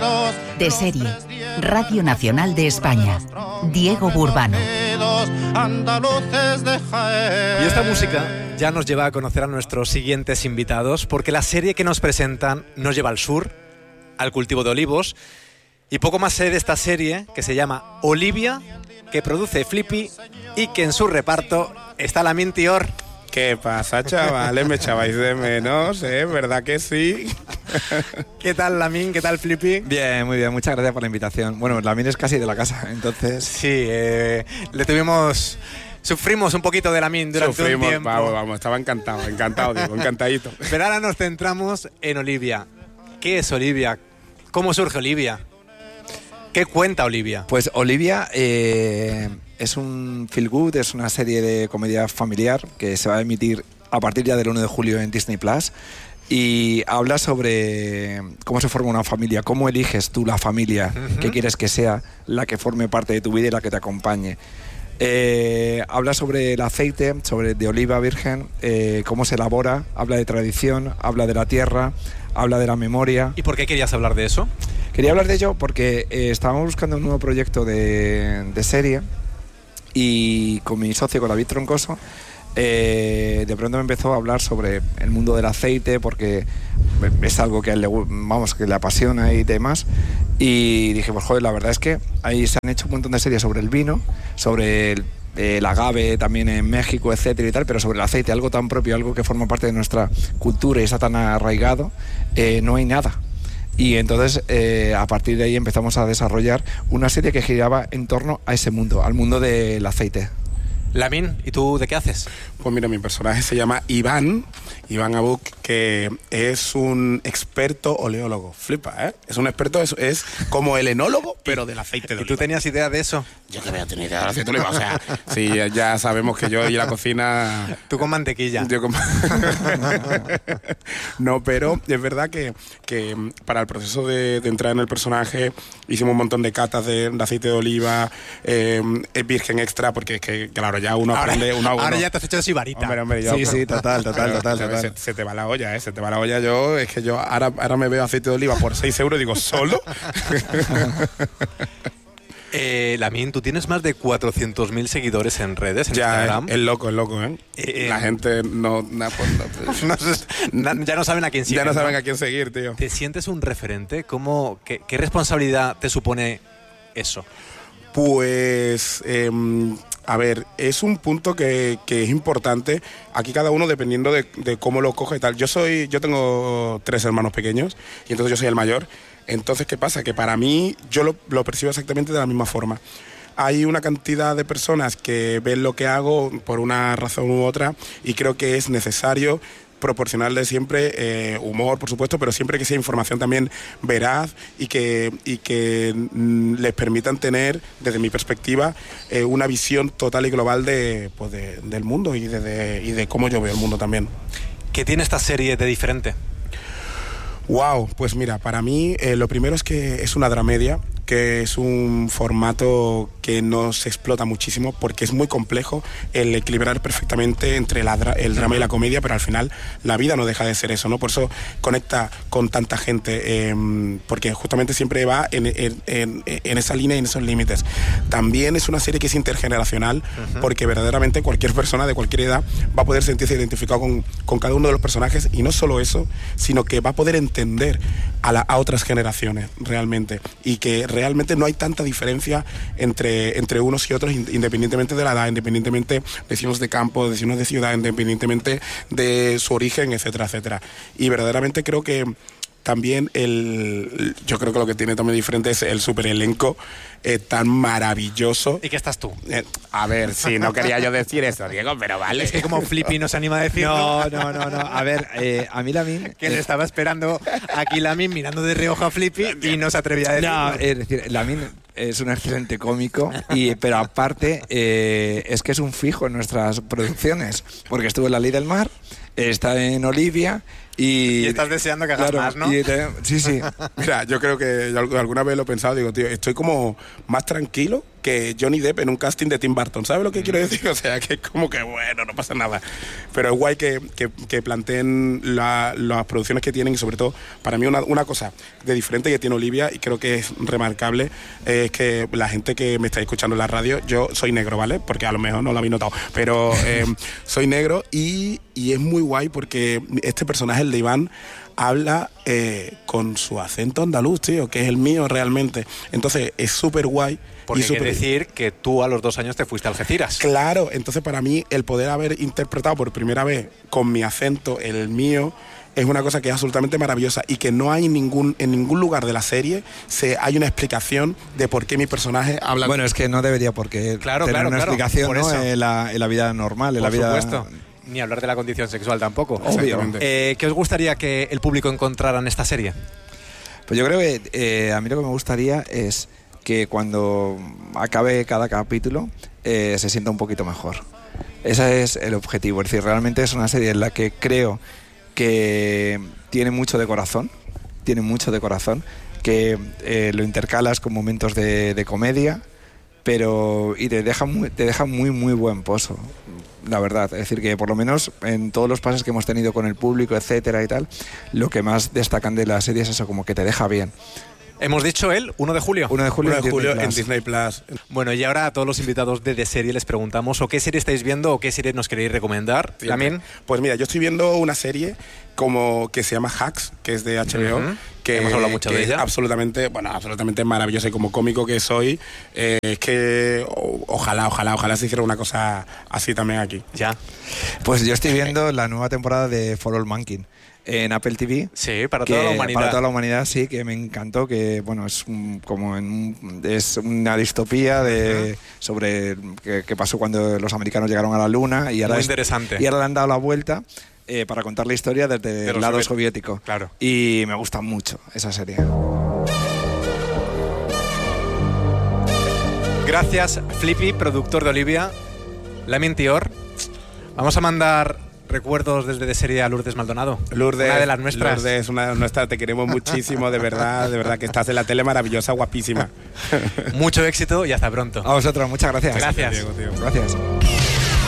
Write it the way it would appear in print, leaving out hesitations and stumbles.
De serie, Radio Nacional de España, Diego Burbano. Y esta música ya nos lleva a conocer a nuestros siguientes invitados, porque la serie que nos presentan nos lleva al sur, al cultivo de olivos, y poco más sé de esta serie, que se llama Olivia, que produce Flippy y que en su reparto está Lamin Tior. ¿Qué pasa, chavales? ¿Me echabais de menos, verdad que sí? ¿Qué tal, Lamin? ¿Qué tal, Flippy? Bien, muy bien. Muchas gracias por la invitación. Bueno, Lamin es casi de la casa, entonces... Sí, sufrimos un poquito de Lamin durante un tiempo. Vamos, estaba encantado, digo, encantadito. Pero ahora nos centramos en Olivia. ¿Qué es Olivia? ¿Cómo surge Olivia? ¿Qué cuenta Olivia? Pues Olivia es un feel good, es una serie de comedia familiar que se va a emitir a partir ya del 1 de julio en Disney Plus y habla sobre cómo se forma una familia, cómo eliges tú la familia que quieres que sea la que forme parte de tu vida y la que te acompañe. Habla sobre el aceite, de oliva virgen, cómo se elabora, habla de tradición, habla de la tierra, habla de la memoria. ¿Y por qué querías hablar de eso? Quería hablar de ello porque estábamos buscando un nuevo proyecto de serie y con mi socio, con David Troncoso, de pronto me empezó a hablar sobre el mundo del aceite porque es algo que a él que le apasiona y demás. Y dije, pues joder, la verdad es que ahí se han hecho un montón de series sobre el vino, sobre el agave también en México, etcétera y tal, pero sobre el aceite, algo tan propio, algo que forma parte de nuestra cultura y está tan arraigado, no hay nada. Y entonces a partir de ahí empezamos a desarrollar una serie que giraba en torno a ese mundo, al mundo del aceite. Lamin, ¿y tú de qué haces? Pues mira, mi personaje se llama Iván Abuk, que es un experto oleólogo. Flipa, ¿eh? Es un experto, es como el enólogo, pero del aceite de oliva. ¿Y tú tenías idea de eso? Yo que voy a tener idea del aceite de oliva, o sea, sí, ya sabemos que yo y la cocina... Tú con mantequilla. Yo con... No, pero es verdad que para el proceso de entrar en el personaje hicimos un montón de catas de aceite de oliva, virgen extra, porque es que, claro, ya uno aprende... Ahora ya te has hecho de sibarita. Hombre, yo, sí, total. Se te va la olla, se te va la olla. Es que yo ahora me veo aceite de oliva por 6 euros y digo, ¿solo? Lamin, tú tienes más de 400.000 seguidores en redes, en ya, Instagram. Es loco, la gente ya no saben a quién seguir. Ya no saben a quién seguir, tío. ¿Te sientes un referente? ¿Qué responsabilidad te supone eso? Pues... a ver, es un punto que es importante. Aquí cada uno dependiendo de cómo lo coge y tal. Yo tengo 3 hermanos pequeños y entonces yo soy el mayor. Entonces, ¿qué pasa? Que para mí yo lo percibo exactamente de la misma forma. Hay una cantidad de personas que ven lo que hago por una razón u otra y creo que es necesario proporcionarle siempre humor, por supuesto, pero siempre que sea información también veraz y que les permitan tener, desde mi perspectiva, una visión total y global del mundo y de cómo yo veo el mundo también. ¿Qué tiene esta serie de diferente? Wow, pues mira, para mí lo primero es que es una dramedia, que es un formato que no se explota muchísimo porque es muy complejo el equilibrar perfectamente entre el drama y la comedia, pero al final la vida no deja de ser eso, ¿no? Por eso conecta con tanta gente, porque justamente siempre va en esa línea y en esos límites. También es una serie que es intergeneracional, porque verdaderamente cualquier persona de cualquier edad va a poder sentirse identificado con cada uno de los personajes, y no solo eso, sino que va a poder entender a otras generaciones realmente, y que realmente no hay tanta diferencia entre unos y otros, independientemente de la edad, independientemente de vecinos de campo, vecinos de ciudad, independientemente de su origen, etcétera, etcétera. Y verdaderamente creo que también yo creo que lo que tiene también diferente es el super elenco tan maravilloso. ¿Y qué estás tú? A ver, sí, no quería yo decir eso, Diego, pero vale. Es que como Flippy no se anima a decirlo. No. A ver, a mí Lamin... Que le estaba esperando aquí Lamin mirando de reojo a Flippy y no se atrevía a decirlo. No, es decir, Lamin es un excelente cómico, pero aparte es que es un fijo en nuestras producciones, porque estuvo en La Ley del Mar, está en Olivia Y estás deseando que hagas más, ¿no? Sí. Mira, yo creo que alguna vez lo he pensado, digo, tío, estoy como más tranquilo que Johnny Depp en un casting de Tim Burton. ¿Sabes lo que quiero decir? O sea, que es como que, bueno, no pasa nada. Pero es guay que planteen las producciones que tienen y sobre todo, para mí una cosa de diferente que tiene Olivia y creo que es remarcable, es que la gente que me está escuchando en la radio, yo soy negro, ¿vale? Porque a lo mejor no lo habéis notado, pero soy negro y es muy guay porque este personaje, el de Iván, habla con su acento andaluz, tío, que es el mío realmente. Entonces es súper guay. Porque hay que decir que tú a los 2 años te fuiste a Algeciras. Claro, entonces para mí el poder haber interpretado por primera vez con mi acento, el mío, es una cosa que es absolutamente maravillosa y que no hay en ningún lugar de la serie hay una explicación de por qué mi personaje habla. Bueno, es que no debería porque tener una explicación, ¿no? En la vida normal, en la vida... Por supuesto. Ni hablar de la condición sexual tampoco. Obviamente. ¿Qué os gustaría que el público encontrara en esta serie? Pues yo creo que a mí lo que me gustaría es que cuando acabe cada capítulo se sienta un poquito mejor. Ese es el objetivo. Es decir, realmente es una serie en la que creo que tiene mucho de corazón, que lo intercalas con momentos de comedia, y te deja muy, muy buen pozo, la verdad. Es decir, que por lo menos en todos los pases que hemos tenido con el público, etcétera y tal, lo que más destacan de la serie es eso, como que te deja bien. Hemos dicho el 1 de julio. 1 de julio en Disney Plus. Bueno, y ahora a todos los invitados de Serie les preguntamos o qué serie estáis viendo o qué serie nos queréis recomendar. ¿También? Pues mira, yo estoy viendo una serie que se llama Hacks, que es de HBO, que hemos hablado mucho de ella. Absolutamente maravillosa, y como cómico que soy, es que ojalá se hiciera una cosa así también aquí. Ya. Pues yo estoy viendo la nueva temporada de For All Mankind en Apple TV. Sí, para toda la humanidad. Para toda la humanidad, sí, que me encantó, que bueno, es es una distopía sobre qué pasó cuando los americanos llegaron a la Luna y ahora muy interesante. Y ahora le han dado la vuelta para contar la historia desde el lado soviético. Claro. Y me gusta mucho esa serie. Gracias, Flippy, productor de Olivia. Lamin Tior. Vamos a mandar recuerdos desde de serie a Lourdes Maldonado. Lourdes, una de las nuestras. Lourdes, una de las nuestras, te queremos muchísimo, de verdad que estás en la tele maravillosa, guapísima. Mucho éxito y hasta pronto. A vosotros, muchas gracias. Gracias. Diego, tío. Gracias.